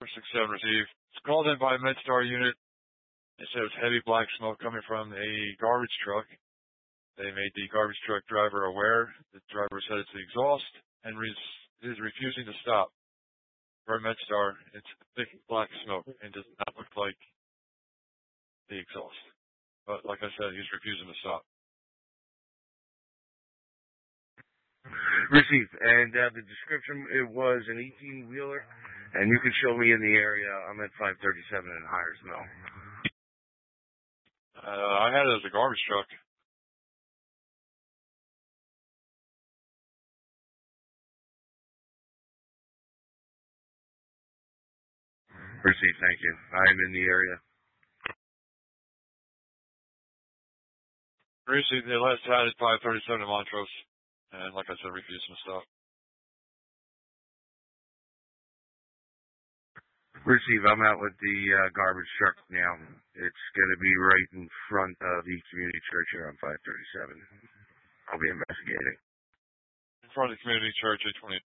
467 receive. It's called in by a MedStar unit. It says heavy black smoke coming from a garbage truck. They made the garbage truck driver aware. The driver said it's the exhaust and is refusing to stop. For a MedStar, it's thick black smoke and does not look like the exhaust. But like I said, he's refusing to stop. Receive. And the description, it was an 18-wheeler, and you can show me in the area. I'm at 537 in Hires Mill. I had it as a garbage truck. Receive, thank you. I'm in the area. Receive, the last had is 537 in Montrose. And like I said, refusing to stop. Receive, I'm out with the garbage truck now. It's going to be right in front of the community church here on 537. I'll be investigating. In front of the community church, 820.